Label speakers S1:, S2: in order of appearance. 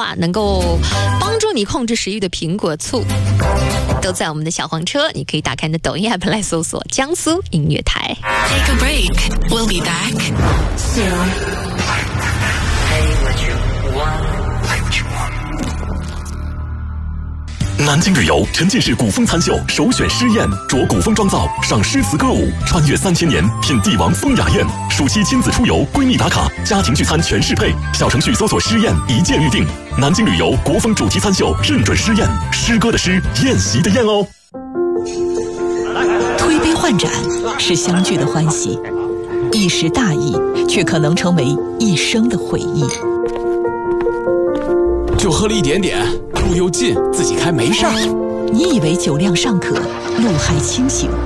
S1: 啊，能够帮助你控制食欲的苹果醋，都在我们的小黄车。你可以打开你的抖音 app 来搜索江苏音乐台。
S2: Take a break. We'll be back soon.
S3: Say what you want.
S4: 南京旅游沉浸式古风餐秀首选诗宴，着古风妆造赏诗词歌舞，穿越3000年品帝王风雅宴。暑期亲子出游，闺蜜打卡，家庭聚餐全适配。小程序搜索诗宴，一键预定。南京旅游国风主题餐秀认准诗宴，诗歌的诗，宴席的宴哦。
S5: 推杯换盏是相聚的欢喜，一时大意却可能成为一生的回忆。
S6: 就喝了一点点，路又近，自己开没事儿。
S5: 你以为酒量尚可，路还清醒，